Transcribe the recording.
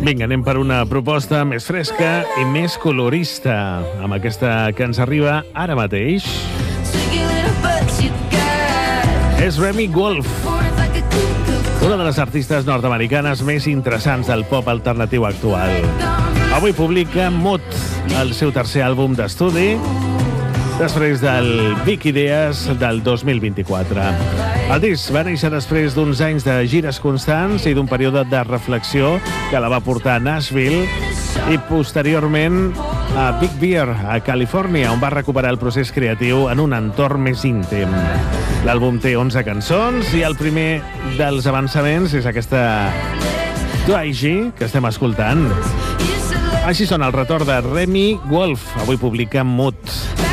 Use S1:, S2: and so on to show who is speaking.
S1: Vinga, anem per una proposta més fresca i més colorista, amb aquesta que ens arriba ara mateix. És Remi Wolf, una de les artistes nord-americanes més interessants del pop alternatiu actual. Avui publica Mood, el seu tercer àlbum d'estudi, després del Big Ideas del 2024. El disc va néixer després d'uns anys de gires constants i d'un període de reflexió que la va portar a Nashville i posteriorment a Big Bear, a Califòrnia, on va recuperar el procés creatiu en un entorn més íntim. L'àlbum té 11 cançons i el primer dels avançaments és aquesta Twaigi que estem escoltant. Així sona el retorn de Remi Wolf, avui publica Mood.